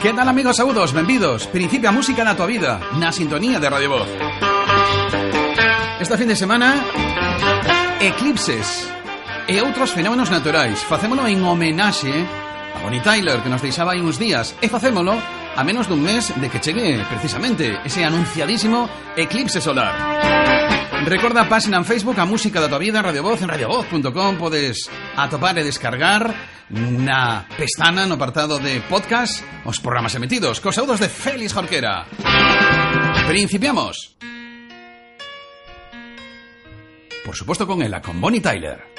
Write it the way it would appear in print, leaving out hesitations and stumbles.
Que tal, amigos, saúdos, benvidos. Principia música na tua vida, na sintonía de Radio Voz. Esta fin de semana, eclipses e outros fenómenos naturais. Facémolo en homenaxe a Bonnie Tyler, que nos deixaba aí uns días, e facémolo a menos dun mes de que chegue precisamente ese anunciadísimo eclipse solar. Recorda a página en Facebook A Música da Tua Vida en Radio Voz, en radiovoz.com. Podes atopar e descargar na pestana, no apartado de podcast, os programas emitidos, cos saúdos de Félix Jorquera. Principiamos. Por supuesto con ela, con Bonnie Tyler.